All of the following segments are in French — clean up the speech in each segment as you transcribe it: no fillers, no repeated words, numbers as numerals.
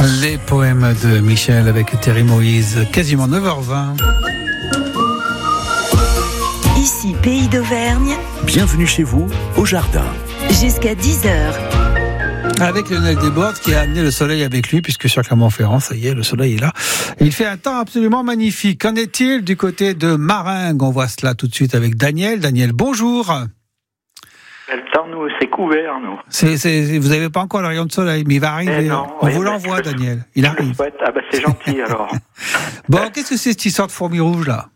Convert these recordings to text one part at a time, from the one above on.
Les poèmes de Michel avec Thierry Moïse, quasiment 9h20. Ici, Pays d'Auvergne. Bienvenue chez vous, au jardin. Jusqu'à 10h. Avec Lionel Desbordes qui a amené le soleil avec lui, puisque sur Clermont-Ferrand, ça y est, le soleil est là. Et il fait un temps absolument magnifique. Qu'en est-il du côté de Maringues? On voit cela tout de suite avec Daniel. Daniel, bonjour. Le temps, nous, c'est couvert, nous. Vous n'avez pas encore le rayon de soleil, mais il va arriver. Non, on vous l'envoie, Daniel. Il arrive. Ah bah c'est gentil, alors. Bon, qu'est-ce que c'est cette histoire de fourmis rouges, là?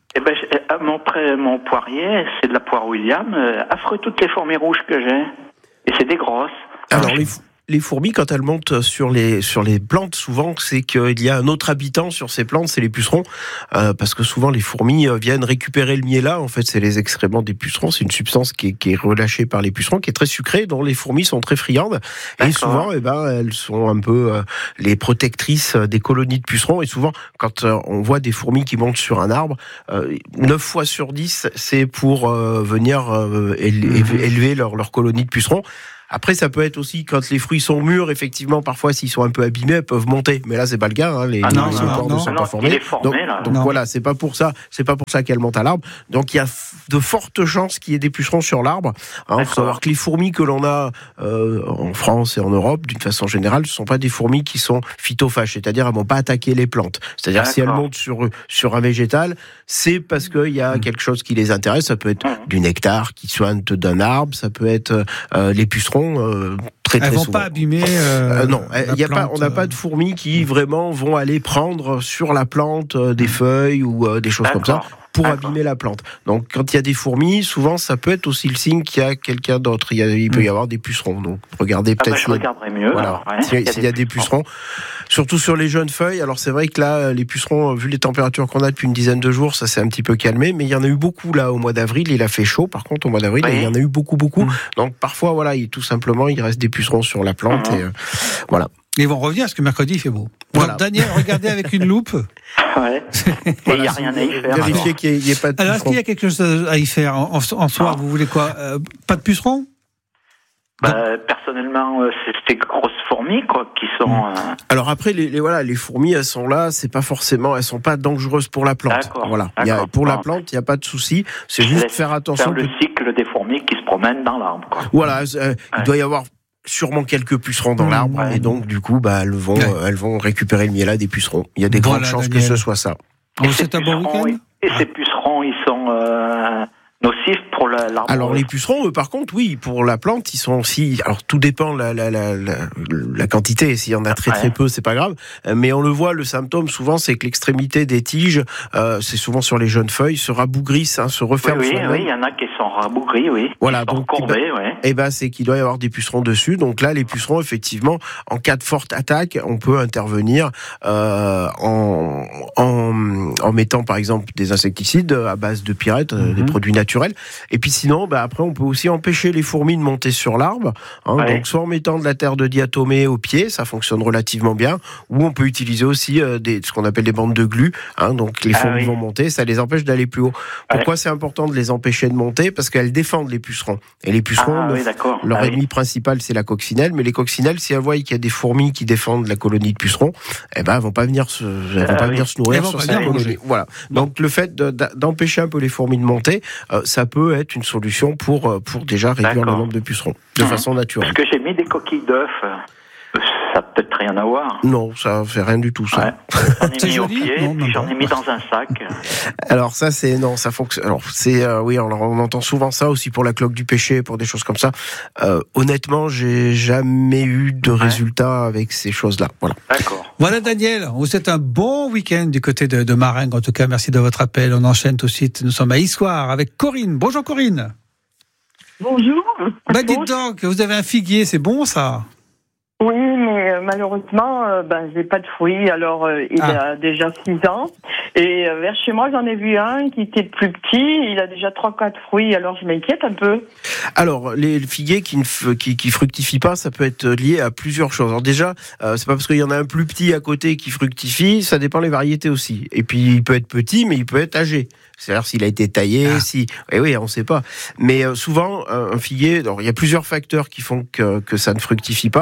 Mon poirier, c'est de la poire William. Affreux toutes les fourmis rouges que j'ai. Et c'est des grosses. Alors, les fourmis, quand elles montent sur les plantes, souvent, c'est qu'il y a un autre habitant sur ces plantes, c'est les pucerons. Parce que souvent, les fourmis viennent récupérer le miella. En fait, c'est les excréments des pucerons. C'est une substance qui est relâchée par les pucerons, qui est très sucrée, dont les fourmis sont très friandes. D'accord. Et souvent, elles sont un peu les protectrices des colonies de pucerons. Et souvent, quand on voit des fourmis qui montent sur un arbre, 9 fois sur 10, c'est pour venir élever leur colonie de pucerons. Après, ça peut être aussi quand les fruits sont mûrs, effectivement, parfois, s'ils sont un peu abîmés, elles peuvent monter. Mais là, c'est pas le cas, hein. Les corps ne sont pas formés. Il est formé, donc voilà, c'est pas pour ça qu'elles montent à l'arbre. Donc, il y a de fortes chances qu'il y ait des pucerons sur l'arbre. Il faut savoir que les fourmis que l'on a en France et en Europe, d'une façon générale, ce sont pas des fourmis qui sont phytophages, c'est-à-dire elles vont pas attaquer les plantes. C'est-à-dire si elles montent sur un végétal, c'est parce qu'il y a quelque chose qui les intéresse. Ça peut être du nectar qui soigne d'un arbre, ça peut être les pucerons. Très elles vont souvent. pas abîmer. Non, on n'a pas de fourmis qui vraiment vont aller prendre sur la plante des feuilles ou des choses comme ça pour abîmer la plante. Donc, quand il y a des fourmis, souvent, ça peut être aussi le signe qu'il y a quelqu'un d'autre. Il peut y avoir des pucerons. Donc, regardez peut-être. Je regarderai mieux. Voilà. S'il y a des pucerons. Surtout sur les jeunes feuilles. Alors, c'est vrai que là, les pucerons, vu les températures qu'on a depuis une dizaine de jours, ça s'est un petit peu calmé. Mais il y en a eu beaucoup, là, au mois d'avril. Il a fait chaud, par contre, au mois d'avril. Il y en a eu beaucoup. Donc, parfois, voilà, tout simplement, il reste des pucerons sur la plante. Et voilà. Ils vont revenir parce que mercredi, il fait beau. Voilà. Donc, Daniel, regardez avec une loupe. Ouais. Et il n'y a rien à y faire. Vérifier qu'il n'y ait pas de pucerons. Alors, est-ce qu'il y a quelque chose à y faire en soi? Vous voulez quoi? Pas de pucerons? Personnellement, c'est ces grosses fourmis, qui sont. Alors après, les fourmis, elles sont là. C'est pas forcément, elles sont pas dangereuses pour la plante. D'accord. Voilà. Pour la plante, il y a pas de souci. C'est juste faire attention. Faire le cycle des fourmis qui se promènent dans l'arbre. Voilà. Il doit y avoir sûrement quelques pucerons dans l'arbre, et donc du coup, elles vont récupérer le miella des pucerons. Il y a des grandes chances Daniel. Que ce soit ça. C'est un bon week-end. Et ces pucerons, ils sont nocifs pour l'arbre. Alors les pucerons, eux, par contre, oui, pour la plante, ils sont aussi. Alors tout dépend la quantité. S'il y en a très peu, c'est pas grave. Mais on le voit, le symptôme souvent, c'est que l'extrémité des tiges, c'est souvent sur les jeunes feuilles, se rabougrissent, se referment. Oui, il y en a qui sont rabougris, oui. Voilà, donc courbés, c'est qu'il doit y avoir des pucerons dessus. Donc là, les pucerons, effectivement, en cas de forte attaque, on peut intervenir en mettant, par exemple, des insecticides à base de pyrète, des produits naturels. Et puis sinon, après, on peut aussi empêcher les fourmis de monter sur l'arbre. Donc, soit en mettant de la terre de diatomée au pied, ça fonctionne relativement bien, ou on peut utiliser aussi ce qu'on appelle des bandes de glu. Donc, les fourmis vont monter, ça les empêche d'aller plus haut. Pourquoi c'est important de les empêcher de monter? Parce qu'elles défendent les pucerons. Et les pucerons, leur ennemi principal, c'est la coccinelle. Mais les coccinelles, si elles voient qu'il y a des fourmis qui défendent la colonie de pucerons, elles vont pas venir se nourrir sur cette colonie. Voilà. Donc, le fait d'empêcher un peu les fourmis de monter, ça peut être une solution pour déjà réduire le nombre de pucerons de façon naturelle. Parce que j'ai mis des coquilles d'œufs. Ça n'a peut-être rien à voir. Non, ça fait rien du tout, ça. J'en ai mis au pied, puis j'en ai mis dans un sac. Alors ça fonctionne. Alors on entend souvent ça aussi pour la cloque du péché, pour des choses comme ça. Honnêtement, j'ai jamais eu de résultat avec ces choses-là. Voilà. D'accord. Voilà, Daniel, on vous souhaite un bon week-end du côté de Maringues. En tout cas, merci de votre appel. On enchaîne tout de suite. Nous sommes à Issoire avec Corinne. Bonjour Corinne. Bonjour. Dites donc, vous avez un figuier, c'est bon ça? Oui, mais malheureusement, j'ai pas de fruits. Alors, il a déjà 6 ans. Et vers chez moi, j'en ai vu un qui était plus petit. Il a déjà 3-4 fruits. Alors, je m'inquiète un peu. Alors, les figuiers qui fructifient pas, ça peut être lié à plusieurs choses. Alors déjà, c'est pas parce qu'il y en a un plus petit à côté qui fructifie, ça dépend des variétés aussi. Et puis, il peut être petit, mais il peut être âgé. C'est-à-dire s'il a été taillé, on sait pas. Mais souvent, un figuier, alors il y a plusieurs facteurs qui font que ça ne fructifie pas. Déjà,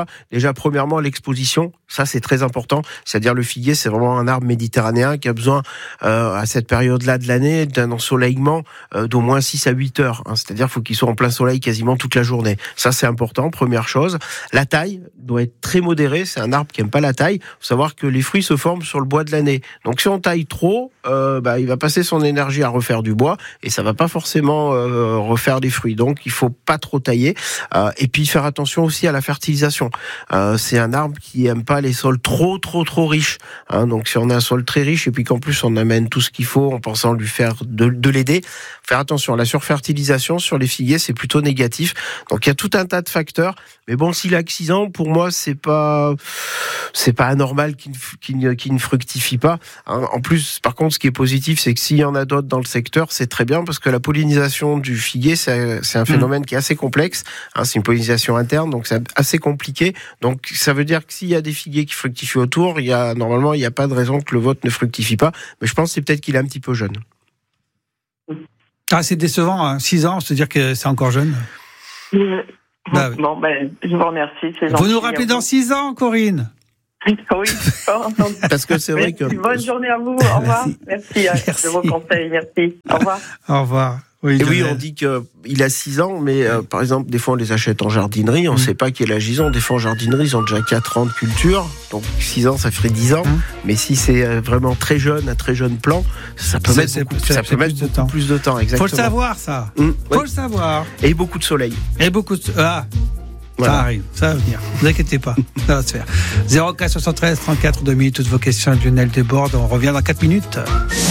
déjà premièrement l'exposition, ça c'est très important. C'est-à-dire le figuier, c'est vraiment un arbre méditerranéen qui a besoin à cette période-là de l'année d'un ensoleillement d'au moins 6 à 8 heures. C'est-à-dire faut qu'il soit en plein soleil quasiment toute la journée. Ça c'est important, première chose. La taille doit être très modérée. C'est un arbre qui aime pas la taille. Faut savoir que les fruits se forment sur le bois de l'année. Donc si on taille trop, il va passer son énergie à refaire du bois et ça va pas forcément refaire des fruits. Donc il faut pas trop tailler. Et puis faire attention aussi à la fertilisation. C'est un arbre qui aime pas les sols trop riches. Donc si on a un sol très riche et puis qu'en plus on amène tout ce qu'il faut en pensant lui faire de l'aider, faire attention. La surfertilisation sur les figuiers, c'est plutôt négatif. Donc il y a tout un tas de facteurs. Mais bon, s'il a que 6 ans, pour moi, c'est pas anormal qu'il ne fructifie pas. En plus, par contre, ce qui est positif, c'est que s'il y en a d'autres dans le secteur, c'est très bien parce que la pollinisation du figuier, c'est un phénomène qui est assez complexe. C'est une pollinisation interne, donc c'est assez compliqué. Donc ça veut dire que s'il y a des figuiers qui fructifient autour, normalement, il n'y a pas de raison que le vôtre ne fructifie pas. Mais je pense que c'est peut-être qu'il est un petit peu jeune. C'est décevant, 6 ans, c'est-à-dire que c'est encore jeune. Oui. Oui. Bon, je vous remercie. C'est vous gentil, nous rappelez dans 6 ans, Corinne? Oui. Parce que c'est vrai que... Bonne journée à vous. Au revoir. Merci de vos conseils. Merci. Au revoir. Au revoir. Oui, on dit qu'il a 6 ans, mais par exemple, des fois on les achète en jardinerie, on ne sait pas quel âge ils ont. Des fois en jardinerie, ils ont déjà 4 ans de culture, donc 6 ans, ça ferait 10 ans. Mais si c'est vraiment très jeune, un très jeune plant, ça peut mettre beaucoup plus de temps. Exactement. Faut le savoir, ça. Faut le savoir. Et beaucoup de soleil. Voilà. Ça arrive, ça va venir. Ne vous inquiétez pas, ça va se faire. 04 73 34 2000, toutes vos questions à Lionel Desbordes. On revient dans 4 minutes.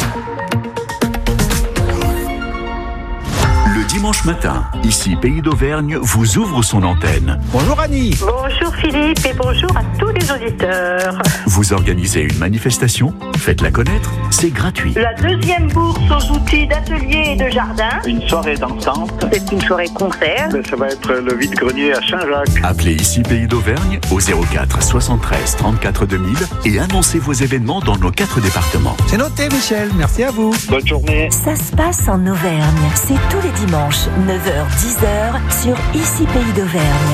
Dimanche matin, ici Pays d'Auvergne vous ouvre son antenne. Bonjour Annie. Bonjour Philippe et bonjour à tous les auditeurs. Vous organisez une manifestation, faites-la connaître, c'est gratuit. La deuxième bourse aux outils d'atelier et de jardin. Une soirée dansante. C'est une soirée concert. Ça va être le vide-grenier à Saint-Jacques. Appelez ici Pays d'Auvergne au 04 73 34 2000 et annoncez vos événements dans nos 4 départements. C'est noté Michel, merci à vous. Bonne journée. Ça se passe en Auvergne. C'est tous les dimanches, 9h-10h, sur Ici Pays d'Auvergne.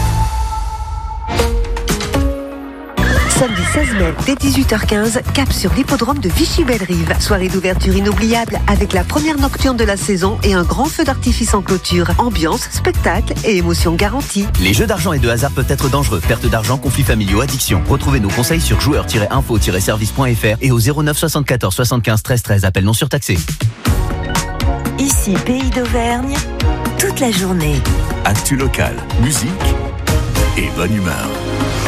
Samedi 16 mai, dès 18h15, cap sur l'hippodrome de Vichy-Belle-Rive. Soirée d'ouverture inoubliable avec la première nocturne de la saison et un grand feu d'artifice en clôture. Ambiance, spectacle et émotion garantie. Les jeux d'argent et de hasard peuvent être dangereux. Perte d'argent, conflits familiaux, addiction. Retrouvez nos conseils sur joueurs-info-service.fr et au 09 74 75 13 13. Appel non surtaxé. Ici Pays d'Auvergne, toute la journée. Actu local, musique et bonne humeur.